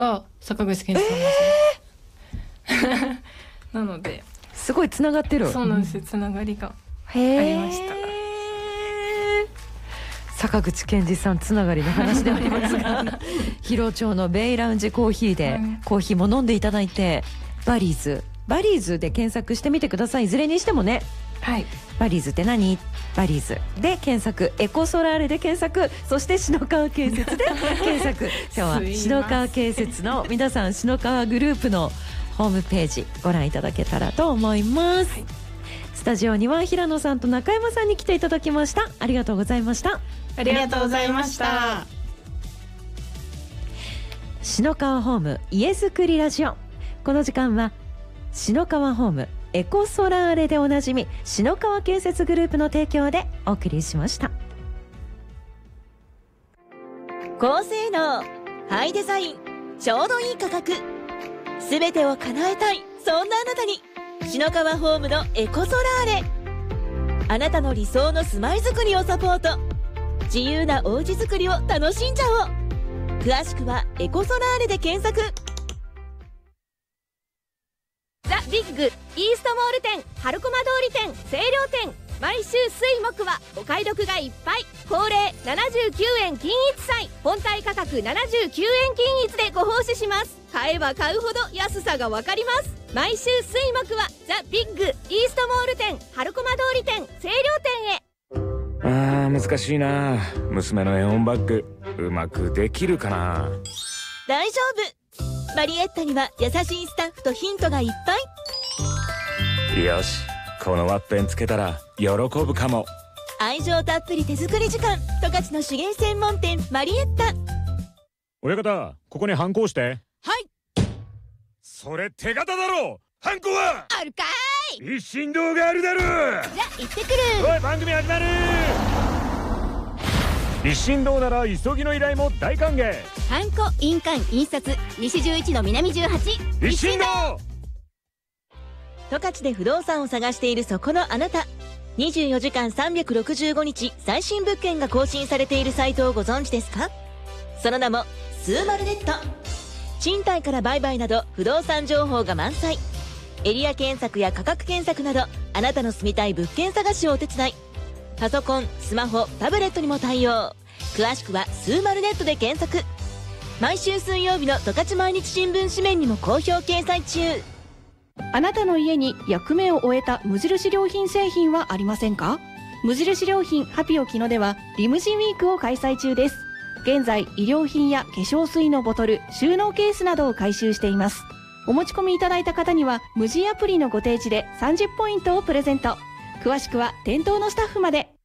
が坂口健二さんですね。なのですごいつながってる。 そうなんですよ、つながりがありました。 坂口健二さんつながりの話でありますが広町のベイラウンジコーヒーでコーヒーも飲んでいただいて、バリーズで検索してみてください。いずれにしてもね、 はい、 バリーズって何？バリーズで検索、エコソラーレで検索、そして篠川建設で検索。今日は篠川建設の皆さん、篠川グループのホームページご覧いただけたらと思います、はい、スタジオには平野さんと中山さんに来ていただきました。ありがとうございました。 ありがとうございました。 篠川ホーム家づくりラジオ、この時間は篠川ホームエコソラーレでおなじみ篠川建設グループの提供でお送りしました。 高性能、ハイデザイン、ちょうどいい価格、すべてを叶えたい、そんなあなたに篠川ホームのエコソラーレ。あなたの理想の住まいづくりをサポート、自由なおうちづくりを楽しんじゃおう。詳しくはエコソラーレで検索。ザ・ビッグイーストモール店、春駒通り店、清涼店、毎週水木はお買い得がいっぱい。恒例79円均一祭、本体価格79円均一でご奉仕します。買えば買うほど安さがわかります。毎週水木はザ・ビッグイーストモール店、春駒通り店、清涼店へ。 難しいな。娘の絵本バッグうまくできるかな。 大丈夫、マリエッタには優しいスタッフとヒントがいっぱい。 よし、このワッペンつけたら喜ぶかも。 愛情たっぷり手作り時間、十勝の手芸専門店マリエッタ。 親方、ここにハンコ押して。 はい。 それ手形だろ。ハンコはあるかーい。 一心堂があるだろ。 じゃあ行ってくる。 おい、番組始まる。一心堂なら急ぎの依頼も大歓迎。 ハンコ、印鑑、印刷、西11の南18。 一心堂。 十勝で不動産を探しているそこのあなた、24時間365日最新物件が更新されているサイトをご存知ですか？その名もスーマルネット。賃貸から売買など不動産情報が満載。エリア検索や価格検索など、あなたの住みたい物件探しをお手伝い。パソコン、スマホ、タブレットにも対応。詳しくはスーマルネットで検索。毎週水曜日の十勝毎日新聞紙面にも好評掲載中。 あなたの家に役目を終えた無印良品製品はありませんか？無印良品ハピオキノではリムジンウィークを開催中です。現在衣料品や化粧水のボトル、収納ケースなどを回収しています。お持ち込みいただいた方には無地アプリのご提示で30ポイントをプレゼント。詳しくは店頭のスタッフまで。